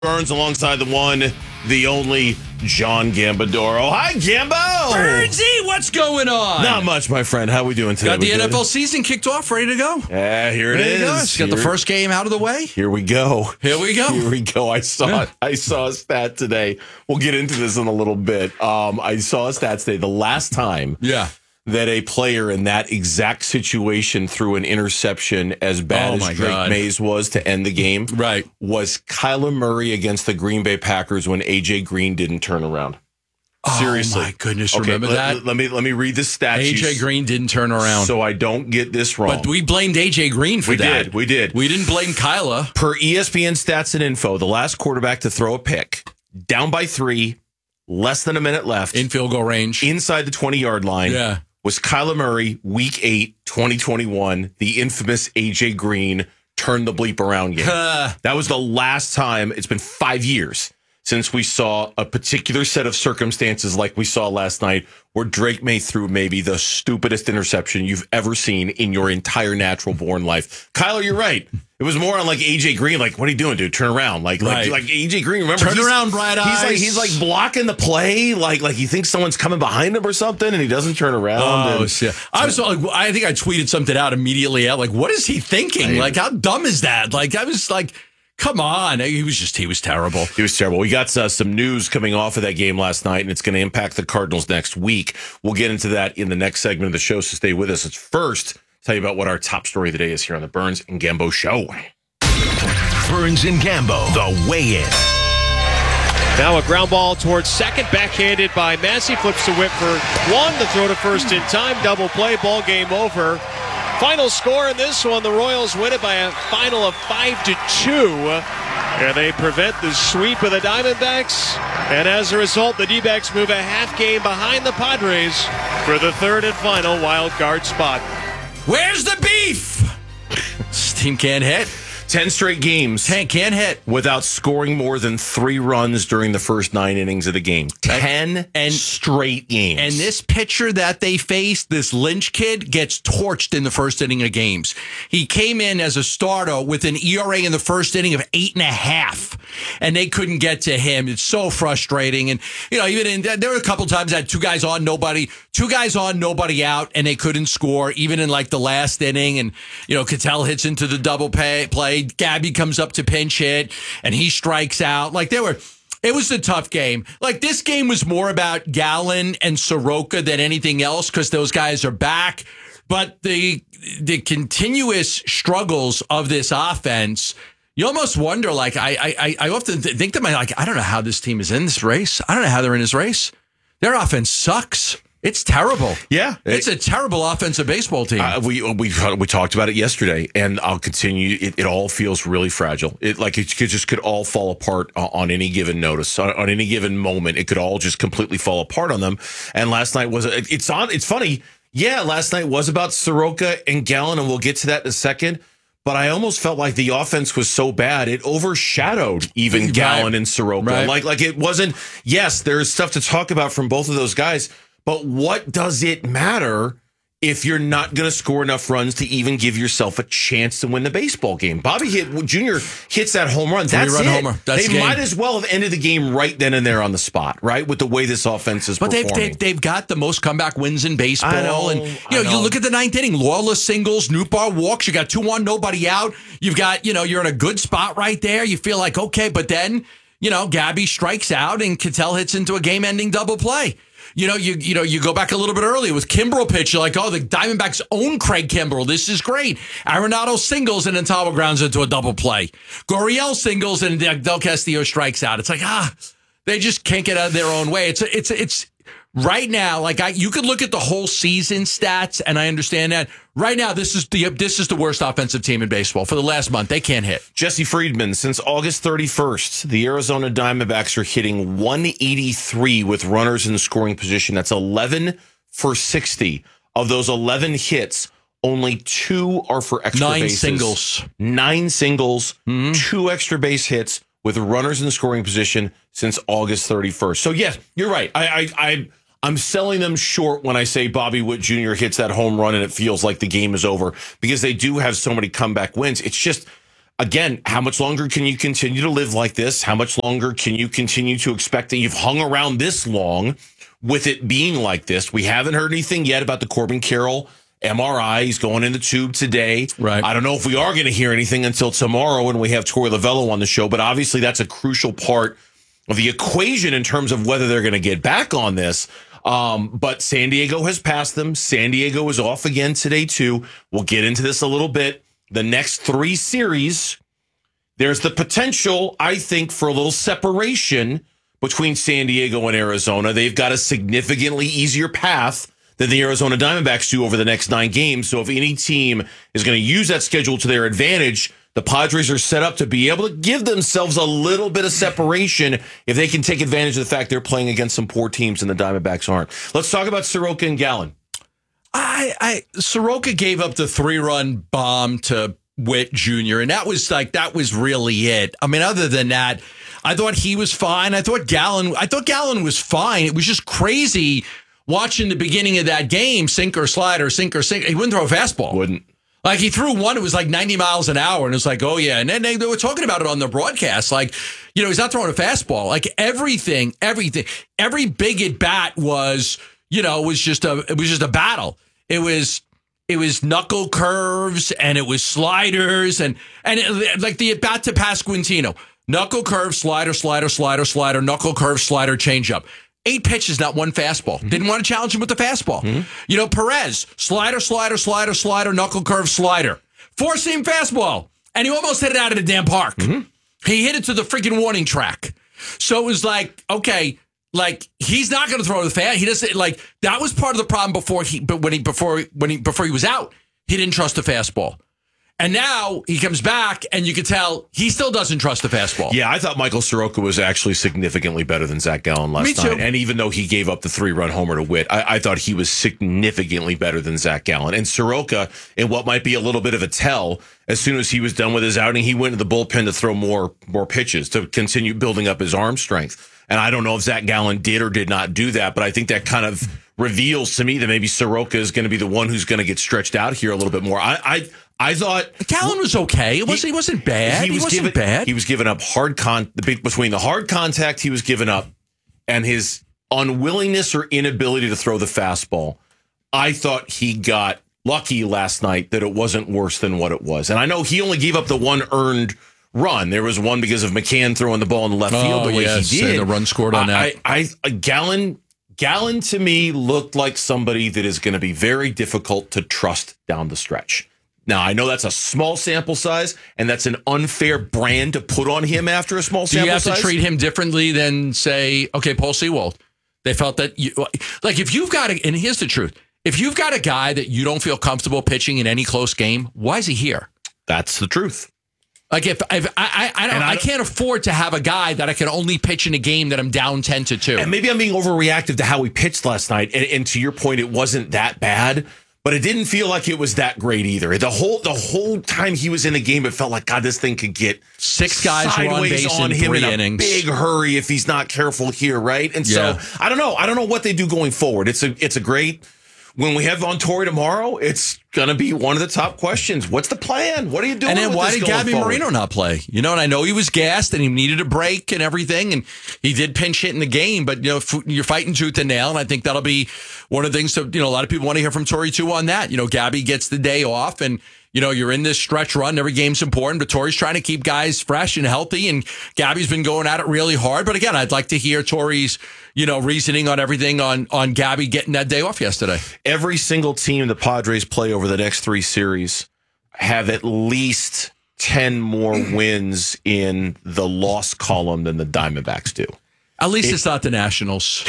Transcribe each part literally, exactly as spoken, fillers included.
Burns alongside the one, the only John Gambadoro. Hi, Gambo! Burnsy, what's going on? Not much, my friend. How we doing today? Got the we N F L good? season kicked off, ready to go. Yeah, here it ready is. To go. Got here, the first game out of the way. Here we go. Here we go. Here we go. I saw Yeah. I saw a stat today. We'll get into this in a little bit. Um, I saw a stat today. The last time Yeah. that a player in that exact situation threw an interception as bad Oh, as my Drake God. Mays was to end the game Right. was Kyler Murray against the Green Bay Packers when A J Green didn't turn around. Seriously. Oh, my goodness. Okay, Remember let, that? Let me let me read the stat. A J Green didn't turn around. So I don't get this wrong. But we blamed A J Green for we that. did. We did. We didn't blame Kyla. Per E S P N Stats and Info, the last quarterback to throw a pick, down by three, less than a minute left, In field goal range. inside the twenty-yard line, Yeah. was Kyler Murray, week eight, twenty twenty-one, the infamous A J Green turn the bleep around game. That was the last time. It's been five years since we saw a particular set of circumstances like we saw last night where Drake May threw maybe the stupidest interception you've ever seen in your entire natural born life. Kyler, you're right. It was more on like A J Green, like, what are you doing, dude? Turn around. Like, Right. like, like A J Green, remember? Turn he's- around, bright He's like, eyes. he's like blocking the play, like, like he thinks someone's coming behind him or something, and he doesn't turn around. Oh, and, yeah. I was like, I think I tweeted something out immediately out. Like, what is he thinking? Like, how dumb is that? Like, I was like, come on. He was just, he was terrible. He was terrible. We got uh, some news coming off of that game last night, and it's going to impact the Cardinals next week. We'll get into that in the next segment of the show, so stay with us. It's first, tell you about what our top story of the day is here on the Burns and Gambo Show. Burns and Gambo, the weigh-in. Now a ground ball towards second, backhanded by Massey, flips to Whitford. One to throw to first in time, double play, ball game over. Final score in this one, the Royals win it by a final of five to two. And they prevent the sweep of the Diamondbacks. And as a result, the D-backs move a half game behind the Padres for the third and final wild card spot. Where's the beef? This team can't hit. Ten straight games Can't, can't hit. without scoring more than three runs during the first nine innings of the game. Ten And- straight games. And this pitcher that they faced, this Lynch kid, gets torched in the first inning of games. He came in as a starter with an E R A in the first inning of eight and a half, and they couldn't get to him. It's so frustrating. And, you know, even in, there were a couple times that two guys on, nobody, two guys on, nobody out, and they couldn't score, even in like the last inning. And, you know, Cattell hits into the double pay, play. Gabby comes up to pinch hit, and he strikes out. Like, there were. It was a tough game. Like, this game was more about Gallen and Soroka than anything else because those guys are back. But the the continuous struggles of this offense, you almost wonder, like, I I, I often th- think to myself, like, I don't know how this team is in this race. I don't know how they're in this race. Their offense sucks. It's terrible. Yeah. It's a terrible offensive baseball team. Uh, we we we talked about it yesterday, and I'll continue. It, it all feels really fragile. It like it could just could all fall apart on any given notice, on, on any given moment. It could all just completely fall apart on them. And last night was it, it's on. It's funny. Yeah, last night was about Soroka and Gallen, and we'll get to that in a second. But I almost felt like the offense was so bad it overshadowed even Right. Gallen and Soroka. Right. Like like it wasn't. Yes, there's stuff to talk about from both of those guys. But what does it matter if you're not going to score enough runs to even give yourself a chance to win the baseball game? Bobby hit, Junior hits that home run. That's Three-run it. homer. That's they the might game. as well have ended the game right then and there on the spot, right? With the way this offense is But they've, performing. they've they've got the most comeback wins in baseball, I know, and you I know, know. you look at the ninth inning, Lawless singles, Nootbaar walks. You got two on, nobody out. You've got you know you're in a good spot right there. You feel like okay, but then you know Gabby strikes out and Cattell hits into a game-ending double play. You know, you you know, you go back a little bit earlier with Kimbrel pitch. You're like, oh, the Diamondbacks own Craig Kimbrel. This is great. Arenado singles and then Tavo grounds into a double play. Gurriel singles and Del Castillo strikes out. It's like ah, they just can't get out of their own way. It's it's it's right now. Like I, you could look at the whole season stats, and I understand that. Right now, this is the this is the worst offensive team in baseball for the last month. They can't hit. Jesse Friedman, since August thirty-first, the Arizona Diamondbacks are hitting one eighty-three with runners in scoring position. That's eleven for sixty. Of those eleven hits, only two are for extra Nine bases. singles. Nine singles, Mm-hmm. two extra base hits with runners in scoring position since August thirty-first. So, yes, you're right. I, I, I, I'm selling them short when I say Bobby Witt Junior hits that home run and it feels like the game is over because they do have so many comeback wins. It's just again, how much longer can you continue to live like this? How much longer can you continue to expect that you've hung around this long with it being like this? We haven't heard anything yet about the Corbin Carroll M R I. He's going in the tube today. Right. I don't know if we are going to hear anything until tomorrow when we have Torey Lovello on the show, but obviously that's a crucial part of the equation in terms of whether they're going to get back on this. Um, but San Diego has passed them. San Diego is off again today, too. We'll get into this a little bit. The next three series, there's the potential, I think, for a little separation between San Diego and Arizona. They've got a significantly easier path than the Arizona Diamondbacks do over the next nine games. So if any team is going to use that schedule to their advantage, the Padres are set up to be able to give themselves a little bit of separation if they can take advantage of the fact they're playing against some poor teams and the Diamondbacks aren't. Let's talk about Soroka and Gallen. I, I Soroka gave up the three-run bomb to Witt Junior, and that was like that was really it. I mean, other than that, I thought he was fine. I thought Gallen, I thought Gallen was fine. It was just crazy watching the beginning of that game, sinker, slider, sinker, sinker. He wouldn't throw a fastball. Wouldn't. Like, he threw one, it was like ninety miles an hour, and it was like, oh, yeah. And then they, they were talking about it on the broadcast. Like, you know, he's not throwing a fastball. Like, everything, everything, every big at bat was, you know, was just a, it was just a battle. It was, it was knuckle curves, and it was sliders, and, and it, like the at bat to Pasquantino. Knuckle curve, slider, slider, slider, slider, knuckle curve, slider, changeup. Eight pitches, not one fastball. Mm-hmm. Didn't want to challenge him with the fastball. Mm-hmm. You know, Perez, slider, slider, slider, slider, knuckle curve, slider. Four-seam fastball. And he almost hit it out of the damn park. Mm-hmm. He hit it to the freaking warning track. So it was like, okay, like, he's not going to throw the fast. He doesn't, like, that was part of the problem before he, but when he, before, when he, before he was out, he didn't trust the fastball. And now he comes back, and you can tell he still doesn't trust the fastball. Yeah, I thought Michael Soroka was actually significantly better than Zach Gallen last Me too. night. And even though he gave up the three-run homer to Witt, I, I thought he was significantly better than Zach Gallen. And Soroka, in what might be a little bit of a tell, as soon as he was done with his outing, he went to the bullpen to throw more more pitches to continue building up his arm strength. And I don't know if Zach Gallen did or did not do that, but I think that kind of reveals to me that maybe Soroka is going to be the one who's going to get stretched out here a little bit more. I I, I thought Gallen was okay. It was he, he wasn't bad. He, was he wasn't given, bad. He was giving up hard con between the hard contact he was giving up and his unwillingness or inability to throw the fastball. I thought he got lucky last night that it wasn't worse than what it was. And I know he only gave up the one earned run. There was one because of McCann throwing the ball in the left field oh, the way yes, he did. And the run scored on I, that. I, I Gallen, Gallen to me looked like somebody that is going to be very difficult to trust down the stretch. Now, I know that's a small sample size, and that's an unfair brand to put on him after a small sample size. Do you have size? to treat him differently than, say, okay, Paul Sewald? They felt that, you, like, if you've got, a, and here's the truth, if you've got a guy that you don't feel comfortable pitching in any close game, why is he here? That's the truth. Like, if, if I, I, I, don't, I, don't, I can't afford to have a guy that I can only pitch in a game that I'm down ten to two. And maybe I'm being overreactive to how he pitched last night. And, and to your point, it wasn't that bad. But it didn't feel like it was that great either. The whole the whole time he was in the game, it felt like, God, this thing could get six guys sideways on base on in him three in a innings. big hurry if he's not careful here, right? And yeah. so I don't know. I don't know what they do going forward. It's a it's a great. When we have on Torey tomorrow, it's going to be one of the top questions. What's the plan? What are you doing? And then with why this did going Gabby forward? Moreno not play? You know, and I know he was gassed and he needed a break and everything, and he did pinch hit in the game. But you know, you're fighting tooth and nail, and I think that'll be one of the things. That, you know, a lot of people want to hear from Torey too on that. You know, Gabby gets the day off, and you know, you're in this stretch run. Every game's important, but Torey's trying to keep guys fresh and healthy, and Gabby's been going at it really hard. But again, I'd like to hear Torey's, you know, reasoning on everything on, on Gabby getting that day off yesterday. Every single team the Padres play over the next three series have at least ten more wins in the loss column than the Diamondbacks do. At least It, it's not the Nationals.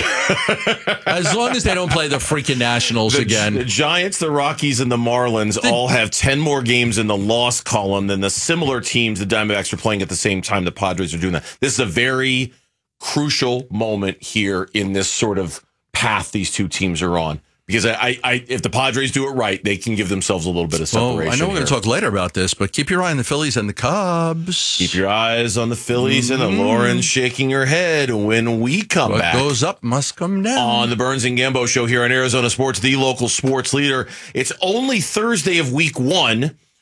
As long as they don't play the freaking Nationals the, again. The Giants, the Rockies, and the Marlins the, all have ten more games in the loss column than the similar teams the Diamondbacks are playing at the same time the Padres are doing that. This is a very crucial moment here in this sort of path these two teams are on. Because I, I, if the Padres do it right, they can give themselves a little bit of separation. Oh, I know we're going to here. talk later about this, but keep your eye on the Phillies and the Cubs. Keep your eyes on the Phillies mm-hmm. and the Lauren shaking her head when we come what back. What goes up must come down. On the Burns and Gambo show here on Arizona Sports, the local sports leader. It's only Thursday of week one.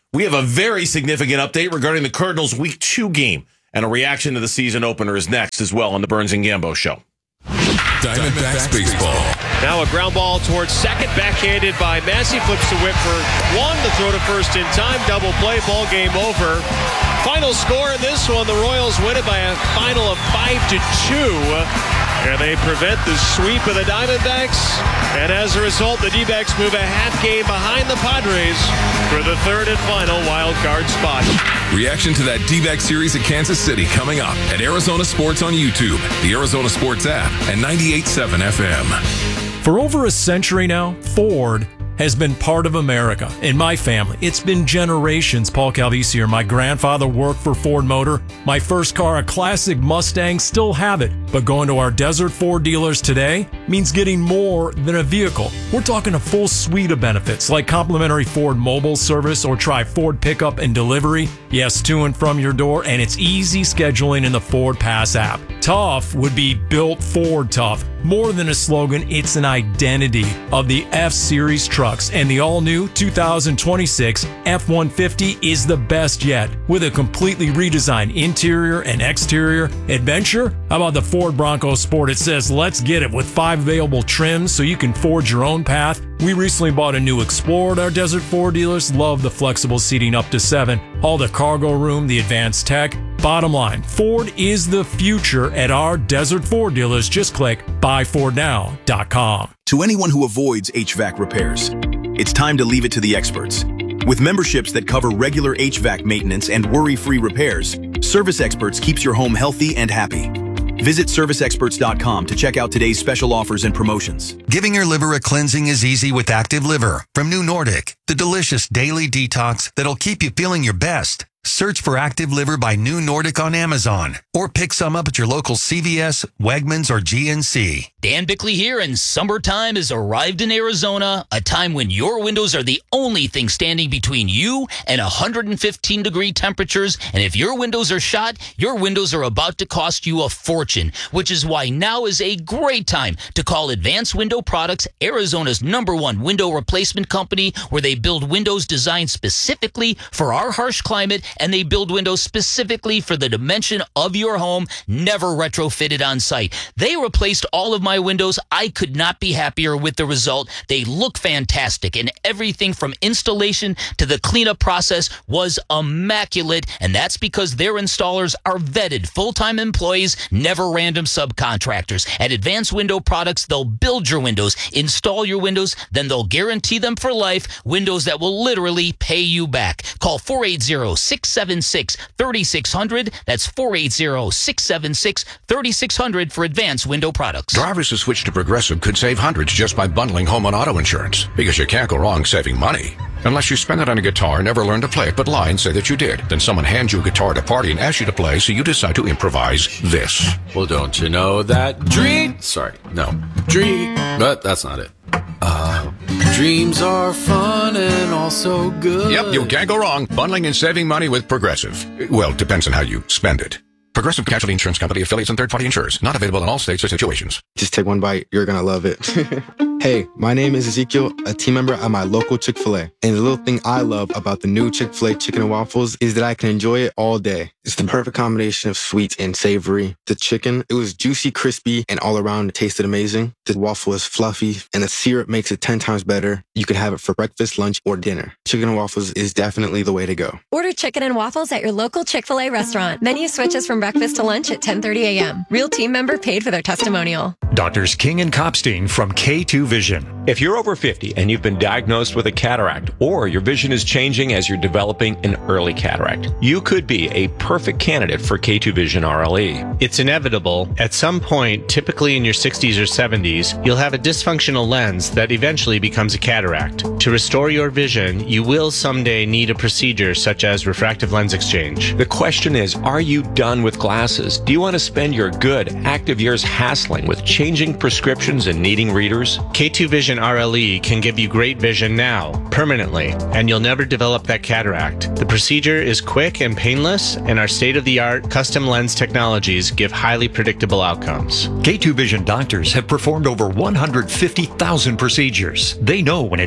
We have a very significant update regarding the Cardinals' Week two game, and a reaction to the season opener is next as well on the Burns and Gambo Show. Diamondbacks baseball. Now a ground ball towards second, backhanded by Massey, flips to Whit for one, the throw to first in time, double play, ball game over. Final score in this one, the Royals win it by a final of five to two. And they prevent the sweep of the Diamondbacks. And as a result, the D-backs move a half game behind the Padres for the third and final wild card spot. Reaction to that D-back series at Kansas City coming up at Arizona Sports on YouTube, the Arizona Sports app, and ninety-eight point seven F M. For over a century now, Ford has been part of America. In my family, it's been generations. Paul Calvisi here. My grandfather worked for Ford Motor. My first car, a classic Mustang, still have it. But going to our Desert Ford dealers today means getting more than a vehicle. We're talking a full suite of benefits like complimentary Ford mobile service or try Ford pickup and delivery. Yes, to and from your door, and it's easy scheduling in the Ford Pass app. Tough would be built Ford tough. More than a slogan, it's an identity of the F-Series trucks. And the all-new two thousand twenty-six F one fifty is the best yet. With a completely redesigned interior and exterior. Adventure? How about the Ford Bronco Sport? It says, let's get it, with five available trims so you can forge your own path. We recently bought a new Explorer at our Desert Ford dealers. Love the flexible seating up to seven. All the cargo room, the advanced tech. Bottom line, Ford is the future at our Desert Ford dealers. Just click buy ford now dot com. To anyone who avoids H V A C repairs, it's time to leave it to the experts. With memberships that cover regular H V A C maintenance and worry-free repairs, Service Experts keeps your home healthy and happy. Visit service experts dot com to check out today's special offers and promotions. Giving your liver a cleansing is easy with Active Liver from New Nordic, the delicious daily detox that'll keep you feeling your best. Search for Active Liver by New Nordic on Amazon or pick some up at your local C V S, Wegmans, or G N C. Dan Bickley here, and summertime has arrived in Arizona, a time when your windows are the only thing standing between you and one hundred fifteen degree temperatures. And if your windows are shot, your windows are about to cost you a fortune, which is why now is a great time to call Advanced Window Products, Arizona's number one window replacement company, where they build windows designed specifically for our harsh climate, and they build windows specifically for the dimension of your home, never retrofitted on site. They replaced all of my windows. I could not be happier with the result. They look fantastic, and everything from installation to the cleanup process was immaculate, and that's because their installers are vetted full-time employees, never random subcontractors. At Advanced Window Products, they'll build your windows, install your windows, then they'll guarantee them for life, windows that will literally pay you back. Call four eight zero, six seven six, three six zero zero. That's four eight zero, six seven six, three six zero zero for Advanced Window Products. Drivers who switch to Progressive could save hundreds just by bundling home and auto insurance, because you can't go wrong saving money. Unless you spend it on a guitar and never learn to play it, but lie and say that you did. Then someone hands you a guitar at a party and asks you to play, so you decide to improvise this. Well, don't you know that dream... Sorry, no. Dream... But that's not it. Uh, dreams are fun and also good. Yep, you can't go wrong bundling and saving money with Progressive. Well, depends on how you spend it. Progressive Casualty Insurance Company, affiliates, and third-party insurers. Not available in all states or situations. Just take one bite. You're going to love it. Hey, my name is Ezekiel, a team member at my local Chick-fil-A. And the little thing I love about the new Chick-fil-A chicken and waffles is that I can enjoy it all day. It's the perfect combination of sweet and savory. The chicken, it was juicy, crispy, and all around it tasted amazing. The waffle is fluffy, and the syrup makes it ten times better. You can have it for breakfast, lunch, or dinner. Chicken and waffles is definitely the way to go. Order chicken and waffles at your local Chick-fil-A restaurant. Menu switches from breakfast to lunch at ten thirty a.m. Real team member paid for their testimonial. Doctors King and Kopstein from K two Vision. If you're over fifty and you've been diagnosed with a cataract, or your vision is changing as you're developing an early cataract, you could be a perfect candidate for K two Vision R L E. It's inevitable. At some point, typically in your sixties or seventies, you'll have a dysfunctional lens that eventually becomes a cataract. To restore your vision, you will someday need a procedure such as refractive lens exchange. The question is, are you done with glasses? Do you want to spend your good, active years hassling with changing prescriptions and needing readers? K two Vision R L E can give you great vision now, permanently, and you'll never develop that cataract. The procedure is quick and painless, and our state-of-the-art custom lens technologies give highly predictable outcomes. K two Vision doctors have performed over one hundred fifty thousand procedures. They know when it's your right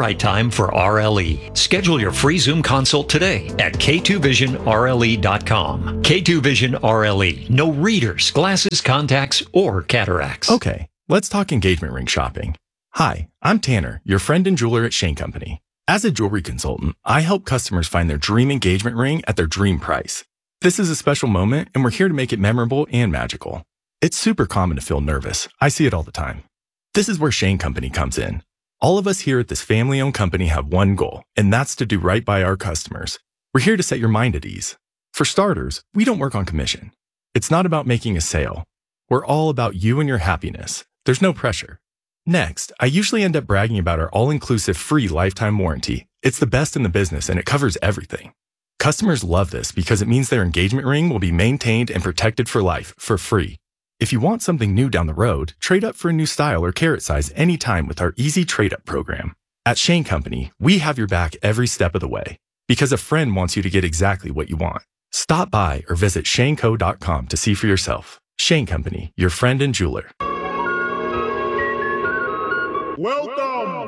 right time for R L E. Schedule your free Zoom consult today at K two vision R L E dot com. K two Vision R L E. No readers, glasses, contacts, or cataracts. Okay, let's talk engagement ring shopping. Hi, I'm Tanner, your friend and jeweler at Shane Company. As a jewelry consultant, I help customers find their dream engagement ring at their dream price. This is a special moment, and we're here to make it memorable and magical. It's super common to feel nervous. I see it all the time. This is where Shane Company comes in. All of us here at this family-owned company have one goal, and that's to do right by our customers. We're here to set your mind at ease. For starters, we don't work on commission. It's not about making a sale. We're all about you and your happiness. There's no pressure. Next, I usually end up bragging about our all-inclusive free lifetime warranty. It's the best in the business, and it covers everything. Customers love this because it means their engagement ring will be maintained and protected for life, for free. If you want something new down the road, trade up for a new style or carat size anytime with our easy trade-up program. At Shane Company, we have your back every step of the way because a friend wants you to get exactly what you want. Stop by or visit shane co dot com to see for yourself. Shane Company, your friend and jeweler. Welcome.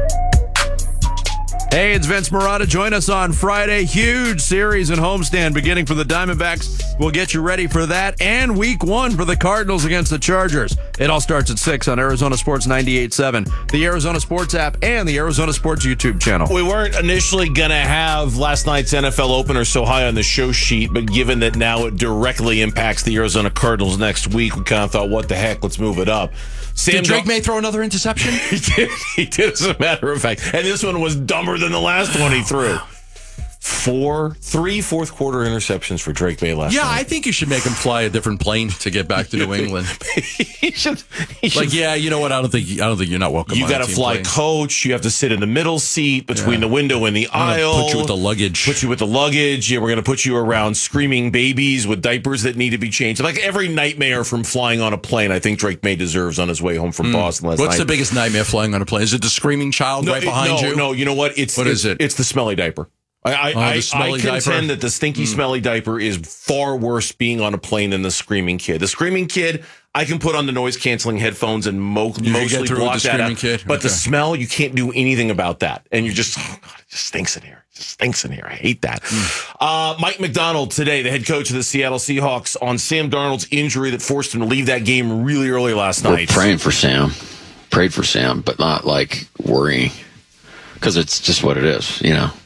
Hey, it's Vince Marotta. Join us on Friday. Huge series in homestand beginning for the Diamondbacks. We'll get you ready for that. And week one for the Cardinals against the Chargers. It all starts at six on Arizona Sports ninety-eight point seven, the Arizona Sports app, and the Arizona Sports YouTube channel. We weren't initially going to have last night's N F L opener so high on the show sheet, but given that now it directly impacts the Arizona Cardinals next week, we kind of thought, what the heck, let's move it up. Sam Did Drake May throw another interception? he did. He did, as a matter of fact. And this one was dumber than the last one he threw. Four, three fourth quarter interceptions for Drake May last yeah, night. I think you should make him fly a different plane to get back to New England. he should, he should. Like, yeah, you know what? I don't think I don't think you're not welcome. You got to fly plane. coach. You have to sit in the middle seat between Yeah. the window and the aisle. Put you with the luggage. Put you with the luggage. Yeah, we're going to put you around screaming babies with diapers that need to be changed. Like every nightmare from flying on a plane, I think Drake May deserves on his way home from Mm. Boston last What's night. the biggest nightmare flying on a plane? Is it the screaming child no, right it- behind no, you? No, you know what? It's What it's, is it? It's the smelly diaper. I I, Oh, the I, smelly I contend diaper? that the stinky, Mm. smelly diaper is far worse being on a plane than the screaming kid. The screaming kid, I can put on the noise canceling headphones and mo- You can mostly get through block with the that screaming out. kid? But the Okay. smell, you can't do anything about that, and you're just oh god, it just stinks in here. It just stinks in here. I hate that. Mm. Uh, Mike McDonald today, the head coach of the Seattle Seahawks, on Sam Darnold's injury that forced him to leave that game really early last We're night. praying for Sam, prayed for Sam, but not like worrying because it's just what it is, you know.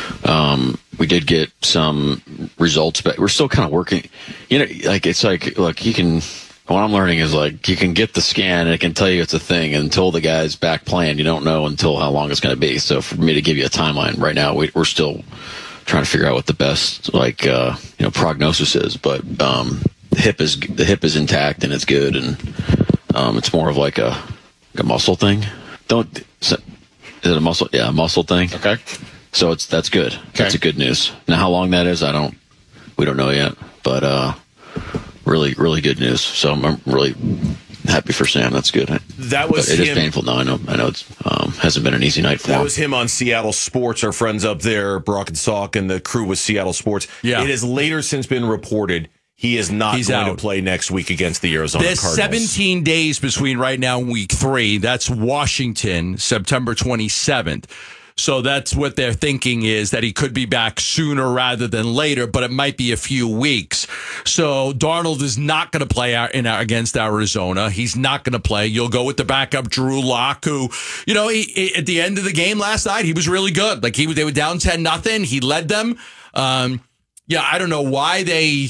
Um, we did get some results, but we're still kind of working. You know, like it's like, look, you can. What I'm learning is like you can get the scan and it can tell you it's a thing. And until the guy's back playing, you don't know until how long it's going to be. So for me to give you a timeline right now, we, we're still trying to figure out what the best like uh, you know prognosis is. But um, the hip is the hip is intact and it's good, and um, it's more of like a, like a muscle thing. Don't is it a muscle? Yeah, a muscle thing. Okay. So it's that's good. Okay. That's a good news. Now, how long that is, I don't. We don't know yet, but uh, really, really good news. So I'm, I'm really happy for Sam. That's good. That was But it is him. painful. No, I know. I know it's um, hasn't been an easy night for That him. was him on Seattle Sports. Our friends up there, Brock and Salk, and the crew with Seattle Sports. Yeah. It has later since been reported he is not He's going out. to play next week against the Arizona There's Cardinals. seventeen days between right now and week three. That's Washington, September twenty-seventh. So that's what they're thinking is that he could be back sooner rather than later, but it might be a few weeks. So Darnold is not going to play out in, against Arizona. He's not going to play. You'll go with the backup Drew Lock, who, you know, he, he, at the end of the game last night, he was really good. Like he, they were down ten nothing. He led them. Um, Yeah, I don't know why they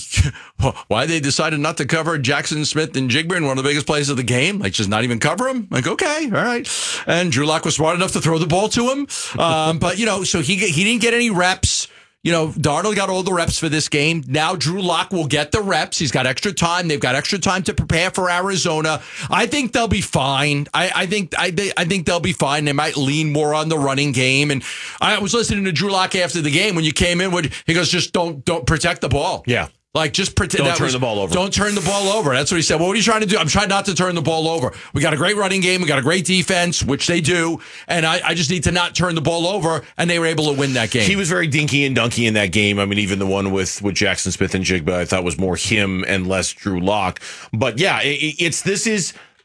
why they decided not to cover Jackson Smith and Jigba in one of the biggest plays of the game. Like, just not even cover him. Like, okay, all right. And Drew Lock was smart enough to throw the ball to him. Um, but, you know, so he he didn't get any reps. You know, Darnold got all the reps for this game. Now Drew Lock will get the reps. He's got extra time. They've got extra time to prepare for Arizona. I think they'll be fine. I, I think I, they, I think they'll be fine. They might lean more on the running game. And I was listening to Drew Lock after the game when you came in. When he goes, just don't don't protect the ball. Yeah. Like, just pretend. Don't turn the ball over. Don't turn the ball over. That's what he said. Well, what are you trying to do? I'm trying not to turn the ball over. We got a great running game. We got a great defense, which they do. And I, I just need to not turn the ball over. And they were able to win that game. He was very dinky and dunky in that game. I mean, even the one with, with Jackson Smith and Jigba, I thought was more him and less Drew Lock. But yeah, it, it's this is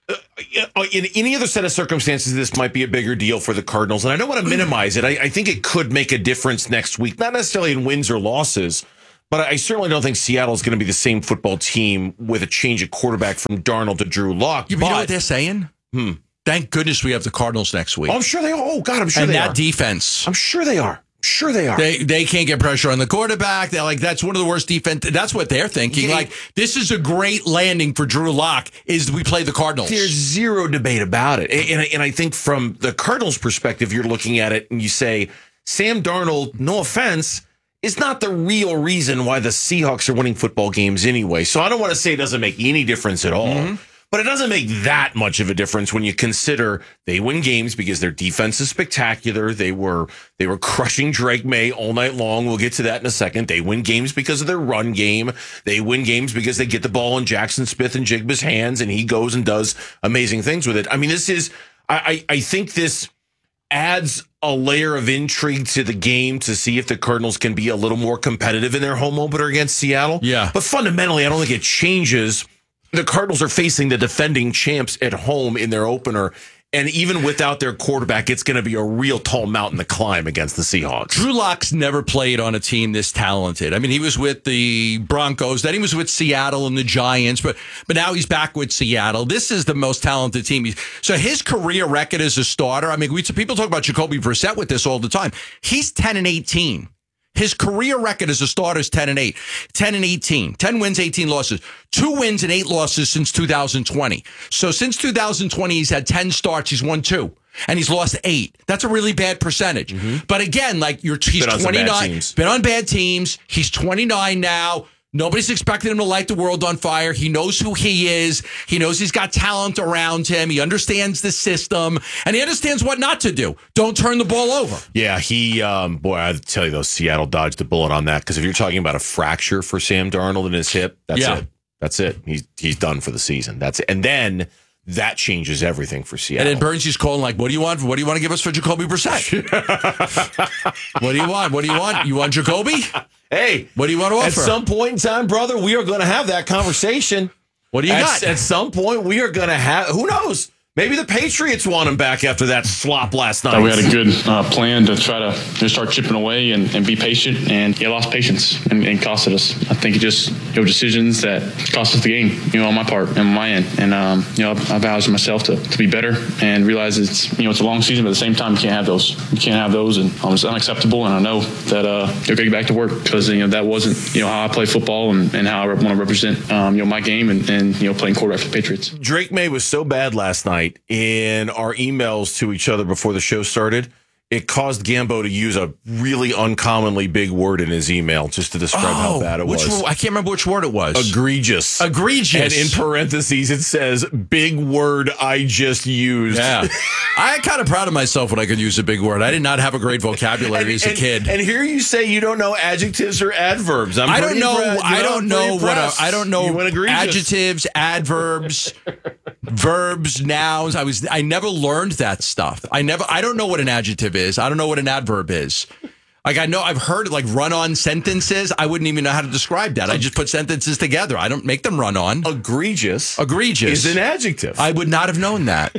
uh, in any other set of circumstances, this might be a bigger deal for the Cardinals. And I don't want to minimize it. I, I think it could make a difference next week, not necessarily in wins or losses, but I certainly don't think Seattle is going to be the same football team with a change of quarterback from Darnold to Drew Lock. You, but, you know what they're saying? Hmm. Thank goodness we have the Cardinals next week. Oh, I'm sure they are. Oh, God, I'm sure and they that are. defense. I'm sure they are. Sure they are. They they can't get pressure on the quarterback. They're like, that's one of the worst defense. That's what they're thinking. Yeah. Like, this is a great landing for Drew Lock is we play the Cardinals. There's zero debate about it. And, and, and I think from the Cardinals' perspective, you're looking at it and you say, Sam Darnold, no offense, is not the real reason why the Seahawks are winning football games anyway. So I don't want to say it doesn't make any difference at all. Mm-hmm. But it doesn't make that much of a difference when you consider they win games because their defense is spectacular. They were they were crushing Drake May all night long. We'll get to that in a second. They win games because of their run game. They win games because they get the ball in Jackson Smith and Jigba's hands, and he goes and does amazing things with it. I mean, this is I, I, I think this adds a layer of intrigue to the game to see if the Cardinals can be a little more competitive in their home opener against Seattle. Yeah. But fundamentally, I don't think it changes. The Cardinals are facing the defending champs at home in their opener. And even without their quarterback, it's going to be a real tall mountain to climb against the Seahawks. Drew Lock's never played on a team this talented. I mean, he was with the Broncos, then he was with Seattle and the Giants, but but now he's back with Seattle. This is the most talented team. So his career record as a starter, I mean, we people talk about Jacoby Brissett with this all the time. He's ten and eighteen. His career record as a starter is ten and eight, ten and eighteen, ten wins, eighteen losses, two wins and eight losses since two thousand twenty. So since two thousand twenty, he's had ten starts. He's won two and he's lost eight. That's a really bad percentage. Mm-hmm. But again, like you're, he's been twenty-nine, been on bad teams. He's twenty-nine now. Nobody's expecting him to light the world on fire. He knows who he is. He knows he's got talent around him. He understands the system, and he understands what not to do. Don't turn the ball over. Yeah, he, um, boy, I tell you, though, Seattle dodged a bullet on that, because if you're talking about a fracture for Sam Darnold in his hip, that's yeah. it. That's it. He's he's done for the season. That's it. And then that changes everything for Seattle. And then Burnsy's calling like, what do you want? What do you want to give us for Jacoby Brissett? What do you want? What do you want? You want Jacoby? Hey, what do you want to offer? At some point in time, brother, we are going to have that conversation. What do you at, got? At some point, we are going to have, who knows? Maybe the Patriots want him back after that slop last night. Thought we had a good uh, plan to try to just start chipping away and, and be patient, and he lost patience and, and costed us. I think it just, you know, decisions that cost us the game, you know, on my part and on my end. And, um, you know, I vowed to myself to, to be better and realize it's, you know, it's a long season, but at the same time, you can't have those. You can't have those, and um, it's unacceptable. And I know that uh, you'll get back to work, because, you know, that wasn't, you know, how I play football and, and how I want to represent, um, you know, my game and, and, you know, playing quarterback for the Patriots. Drake May was so bad last night in our emails to each other before the show started, it caused Gambo to use a really uncommonly big word in his email just to describe oh, how bad it which, was. I can't remember which word it was. Egregious. Egregious. And in parentheses, it says, big word I just used. Yeah. I'm kind of proud of myself when I could use a big word. I did not have a great vocabulary and, as a and, kid. And here you say you don't know adjectives or adverbs. I'm I don't know. Impressed. I don't know what. A, I don't know adjectives, adjectives, adverbs, verbs, nouns. I was. I never learned that stuff. I never. I don't know what an adjective is. I don't know what an adverb is. Like I know I've heard like run-on sentences. I wouldn't even know how to describe that. I just put sentences together. I don't make them run on. Egregious. Egregious is an adjective. I would not have known that.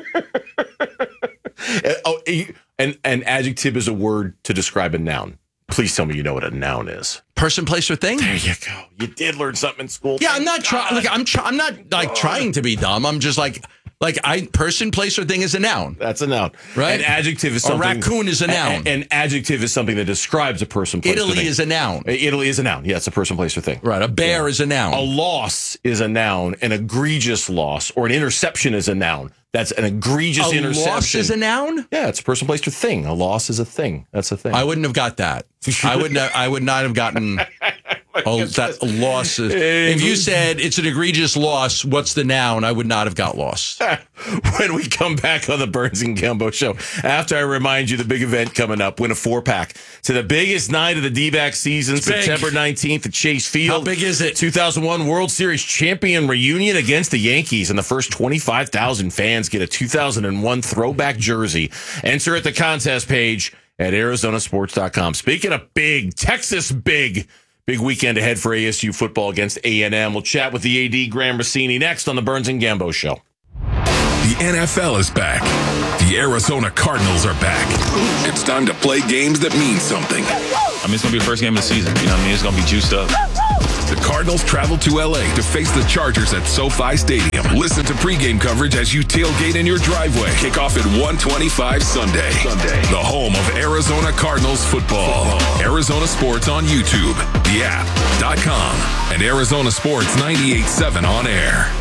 oh, an, an adjective is a word to describe a noun. Please tell me you know what a noun is. Person, place, or thing. There you go. You did learn something in school. Yeah, I'm not trying. Like I'm. Try- I'm not like God. trying to be dumb. I'm just like. Like I person, place, or thing is a noun. That's a noun, right? An adjective is something. A raccoon is a noun. A, an adjective is something that describes a person, place, Italy or thing. is a noun. Italy is a noun. Yeah, it's a person, place, or thing. Right. A bear yeah. is a noun. A loss is a noun. An egregious loss or an interception is a noun. That's an egregious a interception. A loss is a noun? Yeah, it's a person, place, or thing. A loss is a thing. That's a thing. I wouldn't have got that. I would not. I would not have gotten. Oh, that loss. Is, if you said it's an egregious loss, what's the noun? I would not have got lost. When we come back on the Burns and Gambo show, after I remind you the big event coming up, win a four pack to the biggest night of the D-back season, it's September big. nineteenth at Chase Field. How big is it? two thousand one World Series champion reunion against the Yankees, and the first twenty-five thousand fans get a two thousand one throwback jersey. Enter at the contest page at Arizona Sports dot com. Speaking of big, Texas big. Big weekend ahead for A S U football against A and M. We'll chat with the A D, Graham Rossini, next on the Burns and Gambo Show. The N F L is back. The Arizona Cardinals are back. It's time to play games that mean something. I mean, it's going to be the first game of the season. You know what I mean? It's going to be juiced up. The Cardinals travel to L A to face the Chargers at SoFi Stadium. Listen to pregame coverage as you tailgate in your driveway. Kickoff at one twenty-five Sunday. Sunday. The home of Arizona Cardinals football. Arizona Sports on YouTube, the app dot com, and Arizona Sports ninety-eight point seven on air.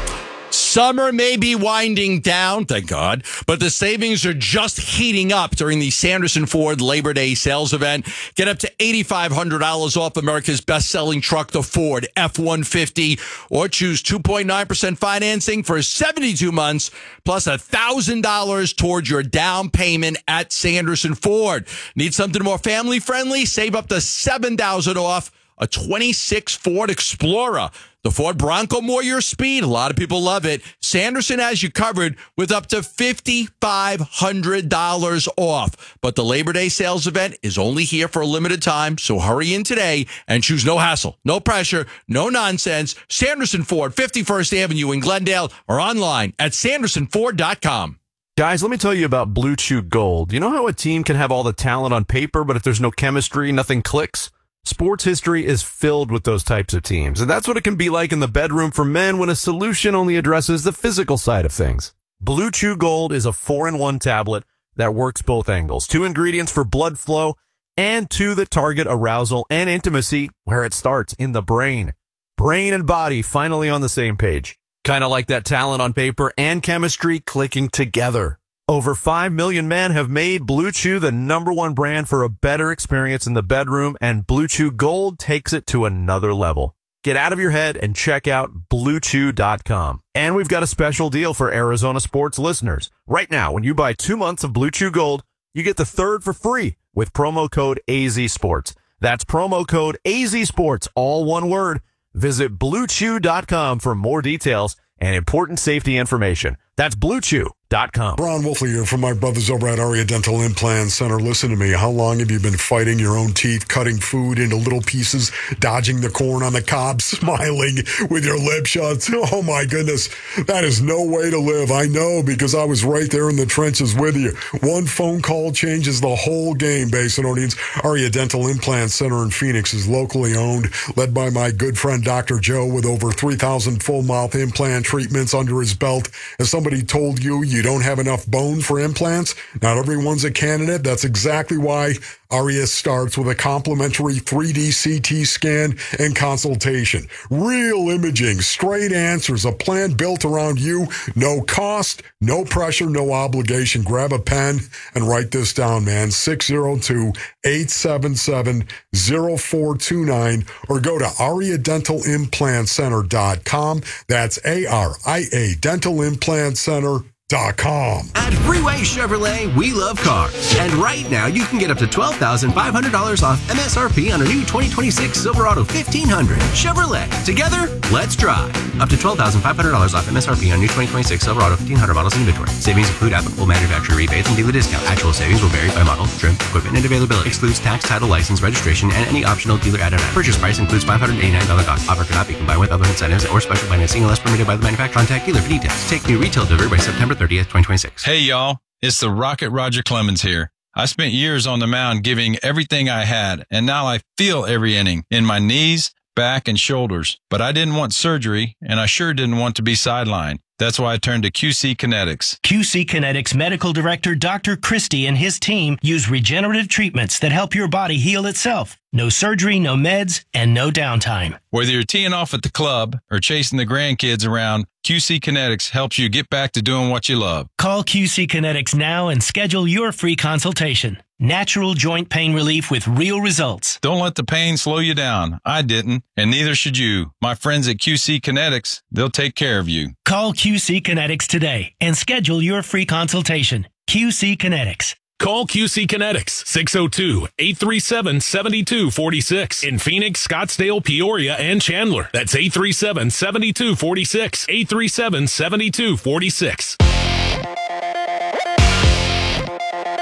Summer may be winding down, thank God, but the savings are just heating up during the Sanderson Ford Labor Day sales event. Get up to eight thousand five hundred dollars off America's best-selling truck, the Ford F one fifty, or choose two point nine percent financing for seventy-two months, plus one thousand dollars towards your down payment at Sanderson Ford. Need something more family-friendly? Save up to seven thousand dollars off a twenty-six Ford Explorer. The Ford Bronco, more your speed. A lot of people love it. Sanderson has you covered with up to five thousand five hundred dollars off. But the Labor Day sales event is only here for a limited time, so hurry in today and choose no hassle, no pressure, no nonsense. Sanderson Ford, fifty-first Avenue in Glendale, or online at sanderson ford dot com. Guys, let me tell you about Blue Chew Gold. You know how a team can have all the talent on paper, but if there's no chemistry, nothing clicks? Sports history is filled with those types of teams, and that's what it can be like in the bedroom for men when a solution only addresses the physical side of things. Blue Chew Gold is a four in one tablet that works both angles. Two ingredients for blood flow and two that target arousal and intimacy where it starts, in the brain. Brain and body finally on the same page. Kind of like that talent on paper and chemistry clicking together. Over five million men have made Blue Chew the number one brand for a better experience in the bedroom, and Blue Chew Gold takes it to another level. Get out of your head and check out blue chew dot com. And we've got a special deal for Arizona Sports listeners. Right now, when you buy two months of Blue Chew Gold, you get the third for free with promo code A Z Sports. That's promo code A Z Sports, all one word. Visit blue chew dot com for more details and important safety information. That's blue chew dot com. Ron Wolfley here from my brothers over at Aria Dental Implant Center. Listen to me. How long have you been fighting your own teeth, cutting food into little pieces, dodging the corn on the cob, smiling with your lip shut? Oh, my goodness. That is no way to live. I know, because I was right there in the trenches with you. One phone call changes the whole game, Basinonians. Aria Dental Implant Center in Phoenix is locally owned, led by my good friend Doctor Joe, with over three thousand full mouth implant treatments under his belt. As somebody told you you don't have enough bone for implants, not everyone's a candidate. That's exactly why Aria starts with a complimentary three D C T scan and consultation. Real imaging, straight answers, a plan built around you. No cost, no pressure, no obligation. Grab a pen and write this down, man. six oh two, eight seven seven, oh four two nine, or go to aria dental implant center dot com. That's A R I A dental implant center dot com. At Freeway Chevrolet, we love cars. And right now, you can get up to twelve thousand five hundred dollars off M S R P on a new twenty twenty-six Silverado fifteen hundred. Chevrolet. Together, let's drive. Up to twelve thousand five hundred dollars off M S R P on new twenty twenty-six Silverado fifteen hundred models in inventory. Savings include applicable manufacturer rebates and dealer discount. Actual savings will vary by model, trim, equipment, and availability. Excludes tax, title, license, registration, and any optional dealer added on. Purchase price includes five hundred eighty-nine dollars cost. Offer cannot be combined with other incentives or special financing unless permitted by the manufacturer. Contact dealer for details. Take new retail delivery by September thirtieth, twenty twenty-six. Hey, y'all. It's the Rocket Roger Clemens here. I spent years on the mound giving everything I had, and now I feel every inning in my knees, back, and shoulders. But I didn't want surgery, and I sure didn't want to be sidelined. That's why I turned to Q C Kinetics. Q C Kinetics Medical Director Doctor Christie and his team use regenerative treatments that help your body heal itself. No surgery, no meds, and no downtime. Whether you're teeing off at the club or chasing the grandkids around, Q C Kinetics helps you get back to doing what you love. Call Q C Kinetics now and schedule your free consultation. Natural joint pain relief with real results. Don't let the pain slow you down. I didn't, and neither should you. My friends at Q C Kinetics, they'll take care of you. Call Q C Kinetics today and schedule your free consultation. Q C Kinetics. Call Q C Kinetics, six oh two, eight three seven, seven two four six. In Phoenix, Scottsdale, Peoria, and Chandler. That's eight three seven, seven two four six. eight three seven, seven two four six.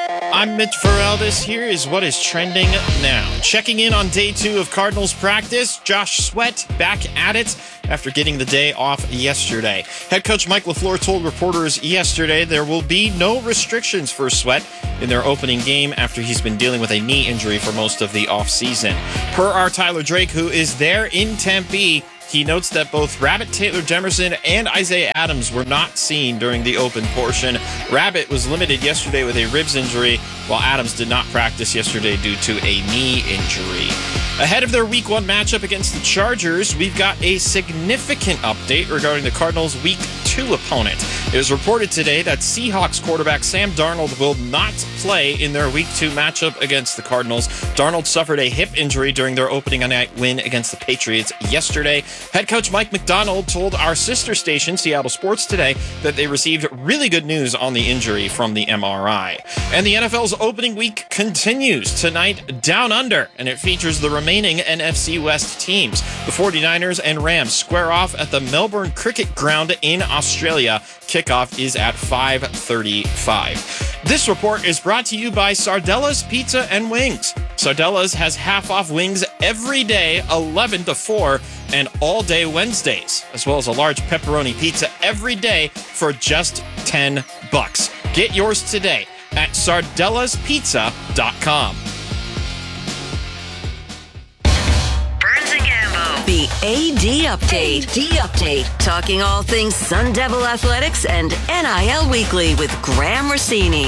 I'm Mitch Farrell. This here is what is trending now. Checking in on day two of Cardinals practice, Josh Sweat back at it after getting the day off yesterday. Head coach Mike LaFleur told reporters yesterday there will be no restrictions for Sweat in their opening game after he's been dealing with a knee injury for most of the offseason. Per our Tyler Drake, who is there in Tempe, he notes that both Rabbit Taylor Demerson and Isaiah Adams were not seen during the open portion. Rabbit was limited yesterday with a ribs injury, while Adams did not practice yesterday due to a knee injury. Ahead of their week one matchup against the Chargers, we've got a significant update regarding the Cardinals' week two opponent. It was reported today that Seahawks quarterback Sam Darnold will not play in their week two matchup against the Cardinals. Darnold suffered a hip injury during their opening night win against the Patriots yesterday. Head coach Mike McDonald told our sister station, Seattle Sports Today, that they received really good news on the injury from the M R I. And the N F L's opening week continues tonight down under, and it features the remaining N F C West teams. The 49ers and Rams square off at the Melbourne Cricket Ground in Australia. Kickoff is at five thirty-five. This report is brought to you by Sardella's Pizza and Wings. Sardella's has half-off wings every day, eleven to four, and all day Wednesdays, as well as a large pepperoni pizza every day for just ten bucks. Get yours today at sardellas pizza dot com. The A D Update. A D Update. Talking all things Sun Devil Athletics and N I L Weekly with Graham Rossini.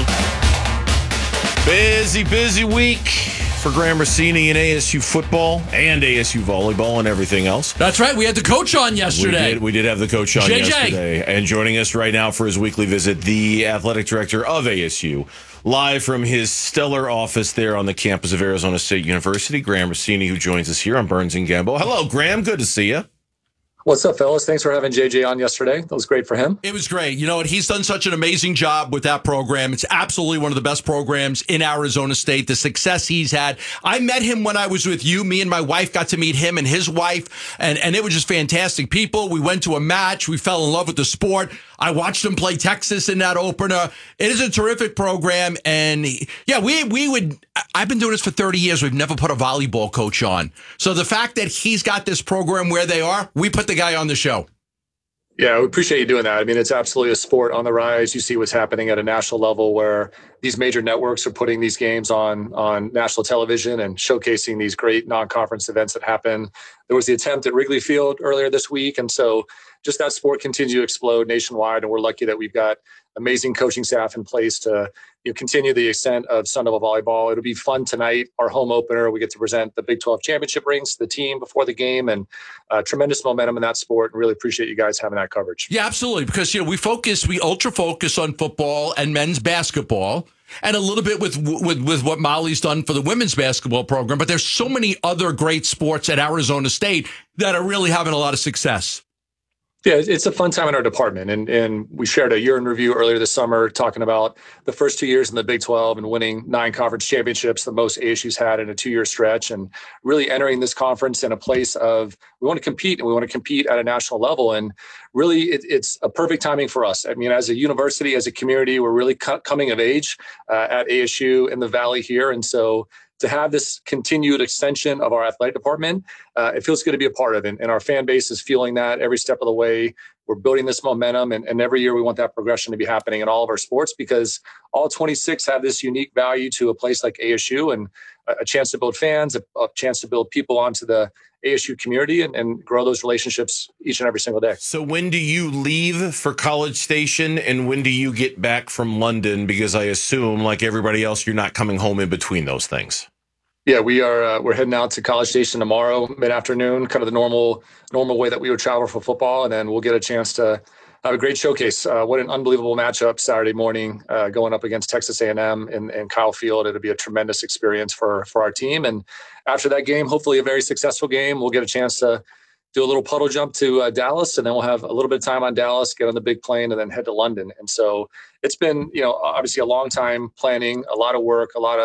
Busy, busy week for Graham Rossini in A S U football and A S U volleyball and everything else. That's right. We had the coach on yesterday. We did, we did have the coach on J J. yesterday. And joining us right now for his weekly visit, the athletic director of A S U, live from his stellar office there on the campus of Arizona State University, Graham Rossini, who joins us here on Burns and Gambo. Hello, Graham. Good to see you. What's up, fellas? Thanks for having J J on yesterday. That was great for him. It was great. You know what? He's done such an amazing job with that program. It's absolutely one of the best programs in Arizona State. The success he's had. I met him when I was with you. Me and my wife got to meet him and his wife, and, and it was just fantastic people. We went to a match. We fell in love with the sport. I watched him play Texas in that opener. It is a terrific program. And yeah, we we would, I've been doing this for thirty years. We've never put a volleyball coach on. So the fact that he's got this program where they are, we put the guy on the show. Yeah, we appreciate you doing that. I mean, it's absolutely a sport on the rise. You see what's happening at a national level where these major networks are putting these games on on national television and showcasing these great non-conference events that happen. There was the attempt at Wrigley Field earlier this week. And so just that sport continues to explode nationwide. And we're lucky that we've got amazing coaching staff in place to you know, continue the ascent of Sun Devil volleyball. It'll be fun tonight. Our home opener, we get to present the Big twelve championship rings to the team before the game, and uh, tremendous momentum in that sport. And really appreciate you guys having that coverage. Yeah, absolutely. Because, you know, we focus, we ultra focus on football and men's basketball, and a little bit with, with, with what Molly's done for the women's basketball program. But there's so many other great sports at Arizona State that are really having a lot of success. Yeah, it's a fun time in our department. And and we shared a year in review earlier this summer talking about the first two years in the Big twelve and winning nine conference championships, the most A S U's had in a two-year stretch, and really entering this conference in a place of we want to compete and we want to compete at a national level. And really, it, it's a perfect timing for us. I mean, as a university, as a community, we're really cu- coming of age uh, at A S U in the Valley here. And so to have this continued extension of our athletic department, uh, it feels good to be a part of it. And our fan base is feeling that every step of the way. We're building this momentum. And, and every year we want that progression to be happening in all of our sports because all twenty-six have this unique value to a place like A S U and a, a chance to build fans, a, a chance to build people onto the A S U community and, and grow those relationships each and every single day. So when do you leave for College Station and when do you get back from London? Because I assume, like everybody else, you're not coming home in between those things. Yeah, we are. Uh, we're heading out to College Station tomorrow, mid-afternoon, kind of the normal normal way that we would travel for football. And then we'll get a chance to have a great showcase. Uh, what an unbelievable matchup Saturday morning uh, going up against Texas A and M in, in Kyle Field. It'll be a tremendous experience for, for our team. And after that game, hopefully a very successful game, we'll get a chance to do a little puddle jump to uh, Dallas, and then we'll have a little bit of time on Dallas, get on the big plane, and then head to London. And so it's been, you know, obviously a long time planning, a lot of work, a lot of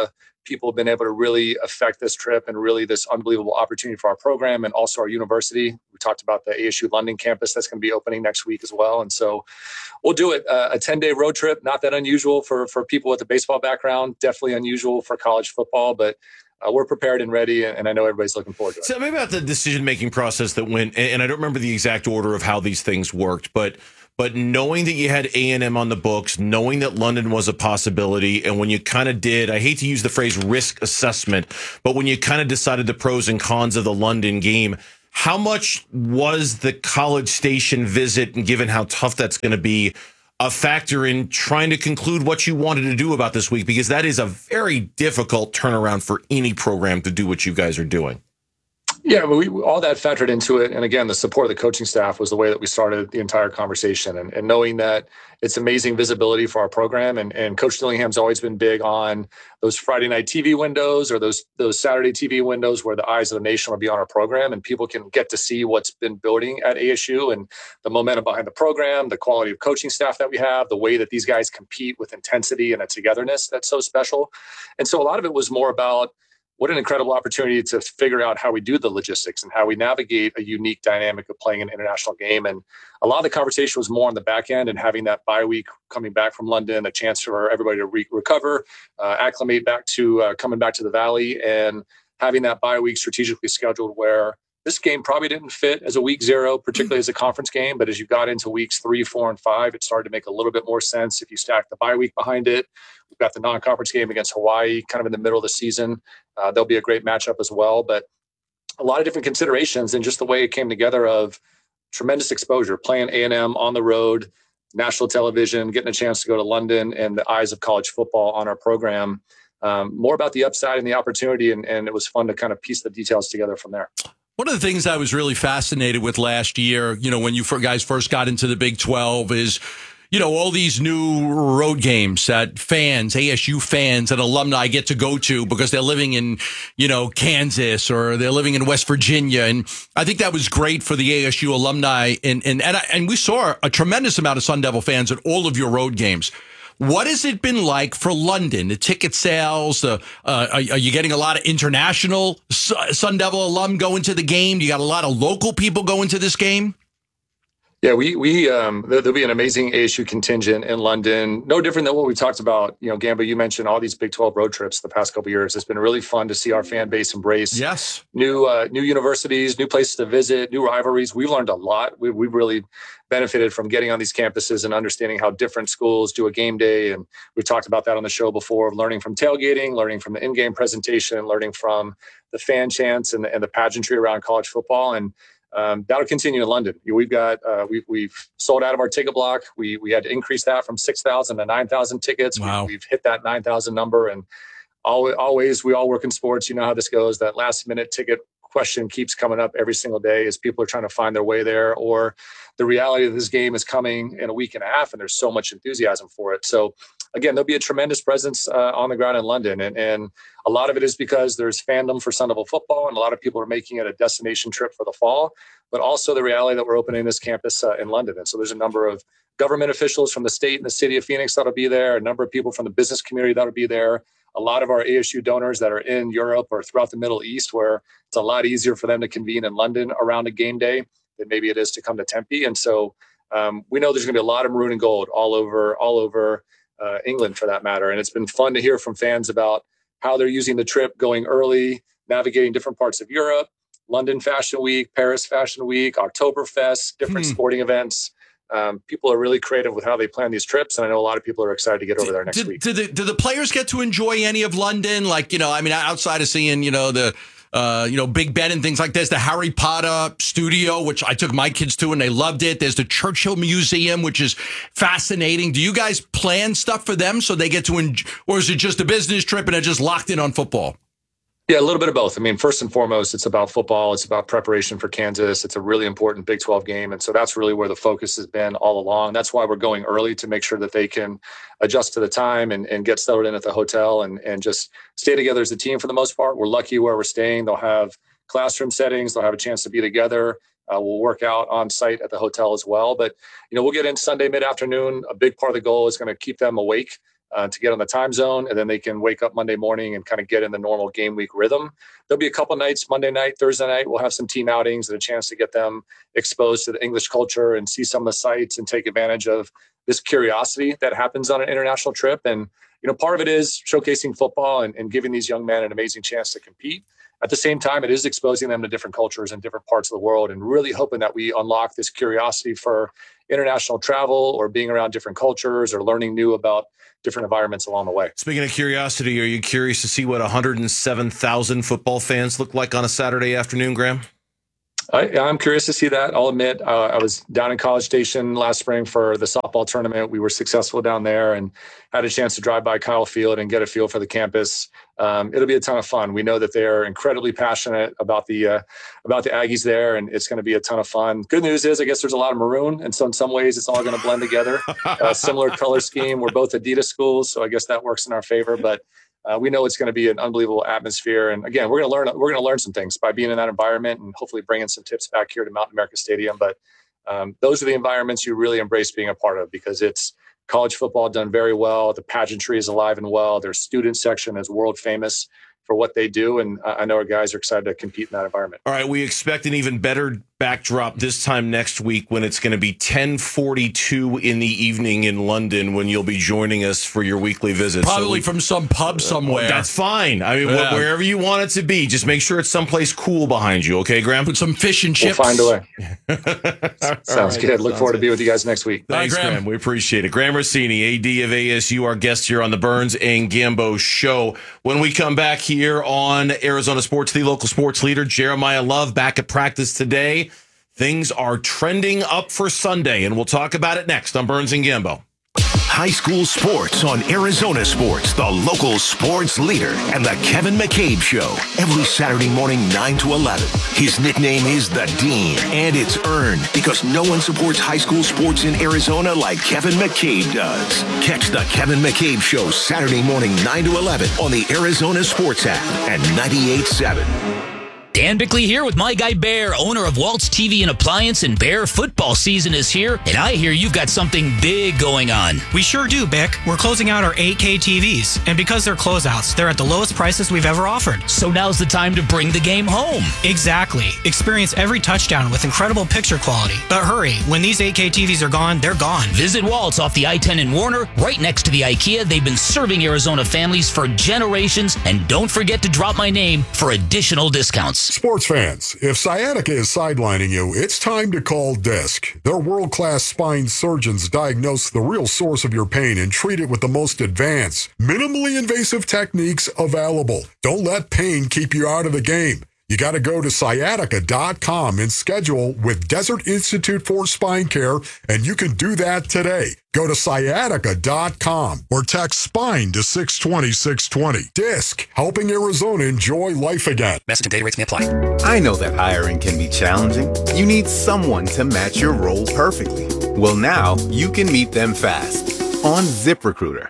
people have been able to really affect this trip and really this unbelievable opportunity for our program and also our university. We talked about the A S U London campus that's going to be opening next week as well. And so we'll do it. Uh, a ten-day road trip, not that unusual for, for people with a baseball background, definitely unusual for college football, but Uh, we're prepared and ready, and I know everybody's looking forward to it. So maybe about the decision-making process that went, and I don't remember the exact order of how these things worked, but but knowing that you had A and M on the books, knowing that London was a possibility, and when you kind of did, I hate to use the phrase risk assessment, but when you kind of decided the pros and cons of the London game, how much was the College Station visit, and given how tough that's going to be, a factor in trying to conclude what you wanted to do about this week? Because that is a very difficult turnaround for any program to do what you guys are doing. Yeah, but we, all that factored into it. And again, the support of the coaching staff was the way that we started the entire conversation. And, and knowing that it's amazing visibility for our program. And, and Coach Dillingham's always been big on those Friday night T V windows or those those Saturday T V windows where the eyes of the nation will be on our program and people can get to see what's been building at A S U and the momentum behind the program, the quality of coaching staff that we have, the way that these guys compete with intensity and a togetherness that's so special. And so a lot of it was more about what an incredible opportunity to figure out how we do the logistics and how we navigate a unique dynamic of playing an international game. And a lot of the conversation was more on the back end and having that bye week coming back from London, a chance for everybody to re- recover, uh, acclimate back to uh, coming back to the Valley, and having that bye week strategically scheduled where this game probably didn't fit as a week zero, particularly as a conference game. But as you got into weeks three, four, and five, it started to make a little bit more sense if you stack the bye week behind it. We've got the non-conference game against Hawaii kind of in the middle of the season. Uh, there'll be a great matchup as well. But a lot of different considerations and just the way it came together of tremendous exposure, playing A and M on the road, national television, getting a chance to go to London, and the eyes of college football on our program. Um, more about the upside and the opportunity, and, and it was fun to kind of piece the details together from there. One of the things I was really fascinated with last year, you know, when you guys first got into the Big twelve is, you know, all these new road games that fans, A S U fans and alumni get to go to because they're living in, you know, Kansas or they're living in West Virginia. And I think that was great for the A S U alumni. And, and, and, I, and we saw a tremendous amount of Sun Devil fans at all of your road games. What has it been like for London? The ticket sales, the, uh, are, are you getting a lot of international Sun Devil alum going to the game? You got a lot of local people going to this game? Yeah, we we um, there'll be an amazing A S U contingent in London. No different than what we talked about. You know, Gamba, you mentioned all these Big twelve road trips the past couple of years. It's been really fun to see our fan base embrace yes new uh, new universities, new places to visit, new rivalries. We've learned a lot. We we've really benefited from getting on these campuses and understanding how different schools do a game day. And we've talked about that on the show before, learning from tailgating, learning from the in-game presentation, learning from the fan chants and, and the pageantry around college football. And Um, that'll continue in London. We've got uh, we've we've sold out of our ticket block. We we had to increase that from six thousand to nine thousand tickets. Wow. We, we've hit that nine thousand number, and always always we all work in sports. You know how this goes. That last minute ticket question keeps coming up every single day as people are trying to find their way there, or the reality of this game is coming in a week and a half, and there's so much enthusiasm for it. So again, there'll be a tremendous presence uh, on the ground in London. And, and a lot of it is because there's fandom for Sun Devil football, and a lot of people are making it a destination trip for the fall, but also the reality that we're opening this campus uh, in London. And so there's a number of government officials from the state and the city of Phoenix that'll be there, a number of people from the business community that'll be there, a lot of our A S U donors that are in Europe or throughout the Middle East, where it's a lot easier for them to convene in London around a game day than maybe it is to come to Tempe. And so um, we know there's going to be a lot of maroon and gold all over, all over uh, England for that matter. And it's been fun to hear from fans about how they're using the trip, going early, navigating different parts of Europe, London Fashion Week, Paris Fashion Week, Oktoberfest, different hmm. sporting events. Um, people are really creative with how they plan these trips, and I know a lot of people are excited to get over there next do, week. Do the, do the players get to enjoy any of London? Like, you know, I mean, outside of seeing, you know, the, uh, you know, Big Ben and things like this, the Harry Potter studio, which I took my kids to and they loved it. There's the Churchill Museum, which is fascinating. Do you guys plan stuff for them so they get to enjoy, or is it just a business trip and they're just locked in on football? Yeah, a little bit of both. I mean, first and foremost, it's about football. It's about preparation for Kansas. It's a really important Big twelve game. And so that's really where the focus has been all along. That's why we're going early, to make sure that they can adjust to the time and, and get settled in at the hotel and, and just stay together as a team for the most part. We're lucky where we're staying. They'll have classroom settings. They'll have a chance to be together. Uh, we'll work out on site at the hotel as well. But, you know, we'll get in Sunday mid-afternoon. A big part of the goal is going to keep them awake. uh, to get on the time zone, and then they can wake up Monday morning and kind of get in the normal game week rhythm. There'll be a couple nights, Monday night, Thursday night, we'll have some team outings and a chance to get them exposed to the English culture and see some of the sites and take advantage of this curiosity that happens on an international trip. And, you know, part of it is showcasing football and, and giving these young men an amazing chance to compete. At the same time, it is exposing them to different cultures and different parts of the world, and really hoping that we unlock this curiosity for international travel or being around different cultures or learning new about different environments along the way. Speaking of curiosity, are you curious to see what one hundred seven thousand football fans look like on a Saturday afternoon, Graham? I, I'm curious to see that. I'll admit, uh, I was down in College Station last spring for the softball tournament. We were successful down there and had a chance to drive by Kyle Field and get a feel for the campus. Um, it'll be a ton of fun. We know that they're incredibly passionate about the uh, about the Aggies there, and it's going to be a ton of fun. Good news is, I guess there's a lot of maroon, and so in some ways, it's all going to blend together. Uh, similar color scheme. We're both Adidas schools, so I guess that works in our favor. But Uh, we know it's going to be an unbelievable atmosphere. And again, we're going to learn, we're going to learn some things by being in that environment and hopefully bringing some tips back here to Mountain America Stadium. But um, those are the environments you really embrace being a part of, because it's college football done very well. The pageantry is alive and well. Their student section is world famous for what they do. And I know our guys are excited to compete in that environment. All right. We expect an even better backdrop this time next week when it's going to be ten forty-two in the evening in London when you'll be joining us for your weekly visit. Probably so we, from some pub somewhere. Uh, that's fine. I mean, yeah. wh- wherever you want it to be, just make sure it's someplace cool behind you. Okay, Graham? Put some fish and chips. We'll find a way. Sounds right. good. Look Sounds forward good. to being with you guys next week. Thanks, Bye, Graham. Graham. We appreciate it. Graham Rossini, A D of A S U, our guest here on the Burns and Gambo Show. When we come back here on Arizona Sports, the local sports leader, Jeremiah Love, back at practice today. Things are trending up for Sunday, and we'll talk about it next on Burns and Gambo. High school sports on Arizona Sports, the local sports leader, and the Kevin McCabe Show. Every Saturday morning, nine to eleven. His nickname is The Dean, and it's earned because no one supports high school sports in Arizona like Kevin McCabe does. Catch the Kevin McCabe Show Saturday morning, nine to eleven on the Arizona Sports app and ninety-eight point seven. Dan Bickley here with my guy Bear, owner of Waltz T V and Appliance, and Bear football season is here, and I hear you've got something big going on. We sure do, Bick. We're closing out our eight K T Vs, and because they're closeouts, they're at the lowest prices we've ever offered. So now's the time to bring the game home. Exactly. Experience every touchdown with incredible picture quality. But hurry, when these eight K T Vs are gone, they're gone. Visit Waltz off the I ten in Warner, right next to the IKEA. They've been serving Arizona families for generations, and don't forget to drop my name for additional discounts. Sports fans, if sciatica is sidelining you, it's time to call DISC. Their world-class spine surgeons diagnose the real source of your pain and treat it with the most advanced, minimally invasive techniques available. Don't let pain keep you out of the game. You got to go to sciatica dot com and schedule with Desert Institute for Spine Care, and you can do that today. Go to sciatica dot com or text SPINE to six twenty, six twenty. DISC, helping Arizona enjoy life again. Message and data rates may apply. I know that hiring can be challenging. You need someone to match your role perfectly. Well, now you can meet them fast on ZipRecruiter.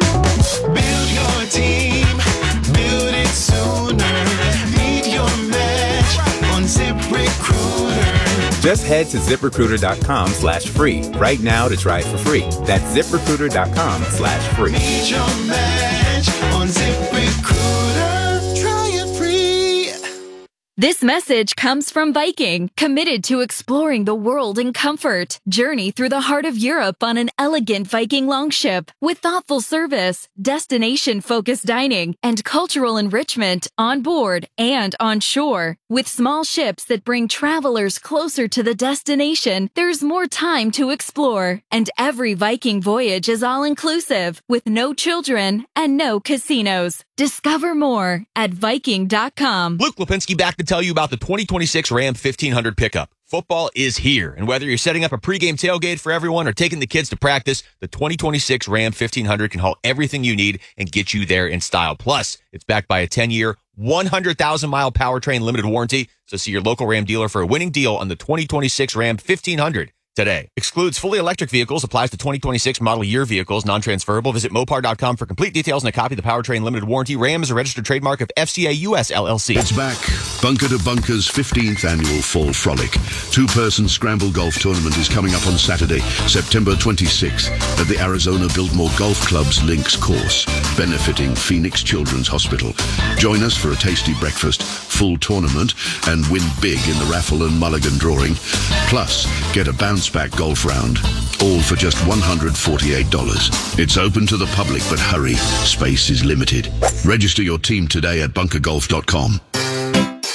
Build your team, build it sooner. Meet your match on ZipRecruiter. Just head to ZipRecruiter.com slash free right now to try it for free. That's ZipRecruiter.com slash free. Meet your match on ZipRecruiter. Try it free. This message comes from Viking, committed to exploring the world in comfort. Journey through the heart of Europe on an elegant Viking longship with thoughtful service, destination-focused dining, and cultural enrichment on board and on shore. With small ships that bring travelers closer to the destination, there's more time to explore. And every Viking voyage is all-inclusive, with no children and no casinos. Discover more at Viking dot com. Luke Lipinski back to tell you about the twenty twenty-six Ram fifteen hundred pickup. Football is here, and whether you're setting up a pregame tailgate for everyone or taking the kids to practice, the twenty twenty-six Ram fifteen hundred can haul everything you need and get you there in style. Plus, it's backed by a ten-year, one hundred thousand mile powertrain limited warranty, so see your local Ram dealer for a winning deal on the twenty twenty-six Ram fifteen hundred. today. Excludes fully electric vehicles. Applies to twenty twenty-six model year vehicles. Non-transferable. Visit Mopar dot com for complete details and a copy of the Powertrain Limited Warranty. Ram is a registered trademark of F C A U S L L C. It's back. Bunker to Bunker's fifteenth annual Fall Frolic. Two-person scramble golf tournament is coming up on Saturday, September twenty-sixth at the Arizona Biltmore Golf Club's Links course, benefiting Phoenix Children's Hospital. Join us for a tasty breakfast, full tournament, and win big in the raffle and mulligan drawing. Plus, get a bounce-back golf round, all for just one hundred forty-eight dollars. It's open to the public, but hurry, space is limited. Register your team today at bunker golf dot com.